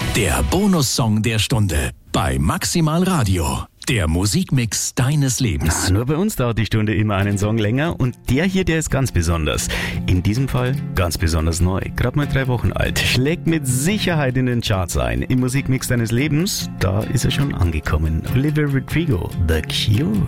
Der Bonussong der Stunde bei Maximal Radio. Der Musikmix deines Lebens. Nur bei uns dauert die Stunde immer einen Song länger und der hier, der ist ganz besonders. In diesem Fall ganz besonders neu. Gerade mal 3 Wochen alt. Schlägt mit Sicherheit in den Charts ein. Im Musikmix deines Lebens, da ist er schon angekommen. Olivia Rodrigo, The Cure.